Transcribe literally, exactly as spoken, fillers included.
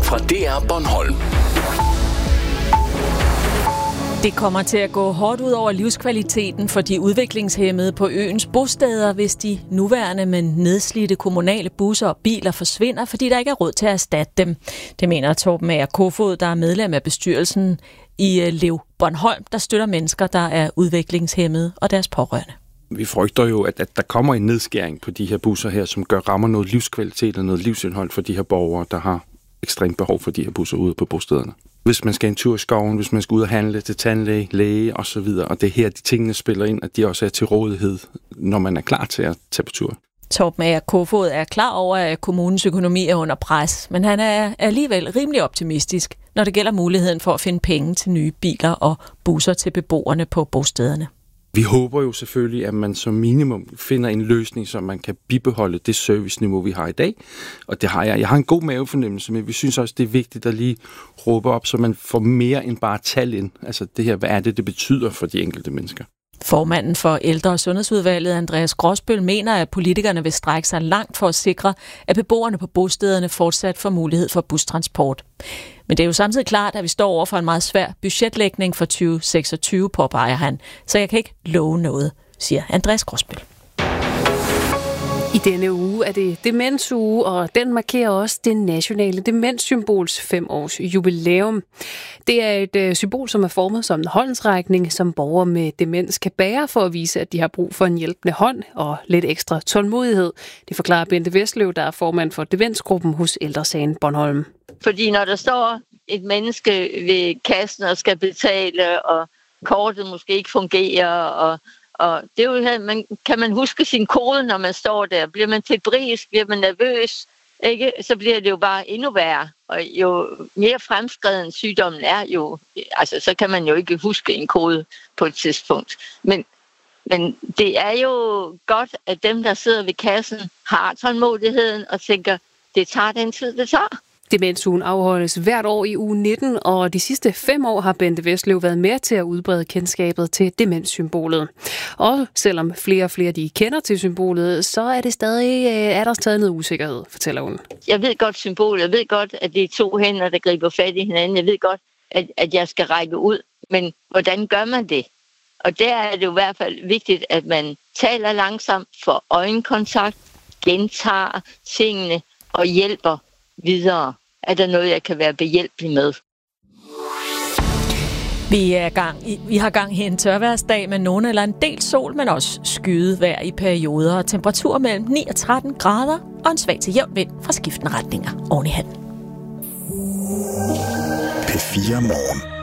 fra D R Bornholm. Det kommer til at gå hårdt ud over livskvaliteten for de udviklingshæmmede på øens bosteder, hvis de nuværende, men nedslidte kommunale busser og biler forsvinder, fordi der ikke er råd til at erstatte dem. Det mener Torben Ager Kofod, der er medlem af bestyrelsen i Lev Bornholm, der støtter mennesker, der er udviklingshæmmede og deres pårørende. Vi frygter jo, at, at der kommer en nedskæring på de her busser her, som gør rammer noget livskvalitet og noget livsindhold for de her borgere, der har ekstremt behov for de her busser ude på bostederne. Hvis man skal en tur i skoven, hvis man skal ud og handle til tandlæge, læge osv., og det er her, de tingene spiller ind, at de også er til rådighed, når man er klar til at tage på tur. Torben Ager Kofod er klar over, at kommunens økonomi er under pres, men han er alligevel rimelig optimistisk, når det gælder muligheden for at finde penge til nye biler og busser til beboerne på bostederne. Vi håber jo selvfølgelig, at man som minimum finder en løsning, så man kan bibeholde det serviceniveau, vi har i dag. Og det har jeg. Jeg har en god mavefornemmelse, men vi synes også, det er vigtigt at lige råbe op, så man får mere end bare tal ind. Altså det her, hvad er det, det betyder for de enkelte mennesker? Formanden for Ældre- og Sundhedsudvalget, Andreas Gråsbøl, mener, at politikerne vil strække sig langt for at sikre, at beboerne på bostederne fortsat får mulighed for bustransport. Men det er jo samtidig klart, at vi står over for en meget svær budgetlægning for tyve seksogtyve, påpeger han. Så jeg kan ikke love noget, siger Andreas Gråsbøl. I denne uge er det demensuge, og den markerer også det nationale demenssymbols fem års jubilæum. Det er et øh, symbol, som er formet som en håndsrækning, som borgere med demens kan bære for at vise, at de har brug for en hjælpende hånd og lidt ekstra tålmodighed. Det forklarer Bente Vestløv, der er formand for demensgruppen hos Ældre Sagen Bornholm. Fordi når der står et menneske ved kassen og skal betale, og kortet måske ikke fungerer, og Og det er jo her, man, kan man huske sin kode, når man står der? Bliver man febrilsk, bliver man nervøs, ikke? Så bliver det jo bare endnu værre. Og jo mere fremskreden sygdommen er, jo, altså, så kan man jo ikke huske en kode på et tidspunkt. Men, men det er jo godt, at dem, der sidder ved kassen, har tålmodigheden og tænker, det tager den tid, det tager. Demensugen afholdes hvert år i uge nitten, og de sidste fem år har Bente Vestløv været med til at udbrede kendskabet til demenssymbolet. Og selvom flere og flere de kender til symbolet, så er det stadig, er der stadig noget usikkerhed, fortæller hun. Jeg ved godt symbolet, jeg ved godt, at det er to hænder, der griber fat i hinanden. Jeg ved godt, at, at jeg skal række ud, men hvordan gør man det? Og der er det jo i hvert fald vigtigt, at man taler langsomt, får øjenkontakt, gentager tingene og hjælper videre. Er der noget, jeg kan være behjælpelig med? Vi, er gang i, vi har gang i en tørværsdag med nogen eller en del sol, men også skyet vejr i perioder og temperatur mellem ni og tretten grader og en svag til jævn vind fra skiftende retninger oven i handen. P fire Morgen.